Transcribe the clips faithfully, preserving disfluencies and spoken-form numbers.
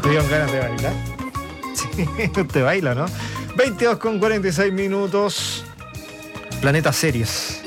¿Te dieron ganas de bailar? Sí, te baila, ¿no? veintidós con cuarenta y seis minutos. Planeta Series.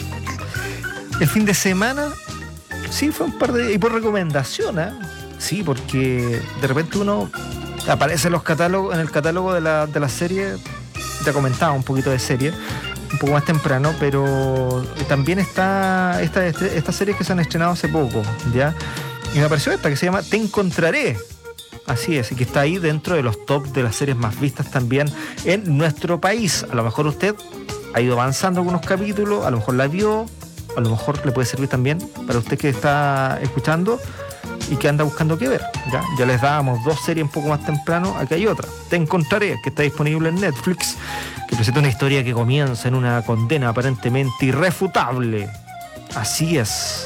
El fin de semana, sí, fue un par de... Y por recomendación, ¿eh? Sí, porque de repente uno aparece en los catálogos, en el catálogo de la, de la serie. Ya comentaba un poquito de serie, un poco más temprano, pero también está esta, estas series que se han estrenado hace poco, ¿ya? Y me apareció esta que se llama Te Encontraré. Así es, y que está ahí dentro de los top de las series más vistas también en nuestro país. A lo mejor usted ha ido avanzando algunos capítulos, a lo mejor la vio, a lo mejor le puede servir también para usted que está escuchando y que anda buscando qué ver. Ya, ya les dábamos dos series un poco más temprano, aquí hay otra, Te Encontraré, que está disponible en Netflix, que presenta una historia que comienza en una condena aparentemente irrefutable. Así es.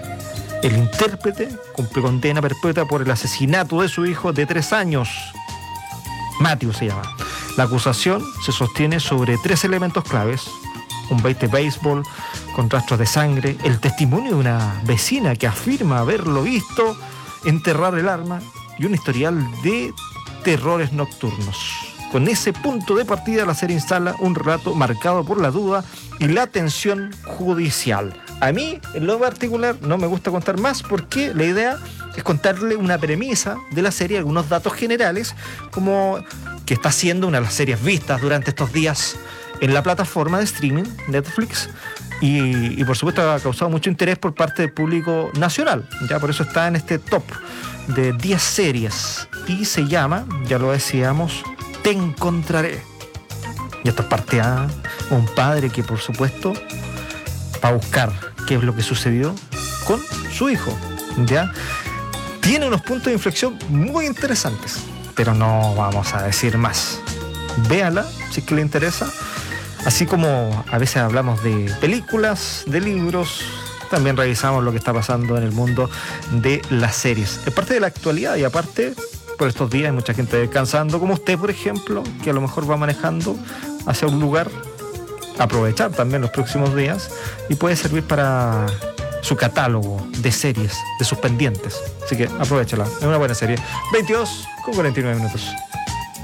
El intérprete cumple condena perpetua por el asesinato de su hijo de tres años. Matthew se llama. La acusación se sostiene sobre tres elementos claves: un bate de béisbol con rastros de sangre, el testimonio de una vecina que afirma haberlo visto enterrar el arma y un historial de terrores nocturnos. Con ese punto de partida, la serie instala un relato marcado por la duda y la tensión judicial. A mí, en lo particular, no me gusta contar más porque la idea es contarle una premisa de la serie, algunos datos generales, como que está siendo una de las series vistas durante estos días en la plataforma de streaming Netflix y, y por supuesto ha causado mucho interés por parte del público nacional. Ya por eso está en este top de diez series y se llama, ya lo decíamos, Te Encontraré. Y esto es parte A, un padre que por supuesto va a buscar qué es lo que sucedió con su hijo, ¿ya? Tiene unos puntos de inflexión muy interesantes, pero no vamos a decir más. Véala si es que le interesa. Así como a veces hablamos de películas, de libros, también revisamos lo que está pasando en el mundo de las series. Es parte de la actualidad y aparte, por estos días hay mucha gente descansando, como usted, por ejemplo, que a lo mejor va manejando hacia un lugar. Aprovechar también los próximos días y puede servir para su catálogo de series, de sus pendientes. Así que aprovechala, es una buena serie. veintidós con cuarenta y nueve minutos.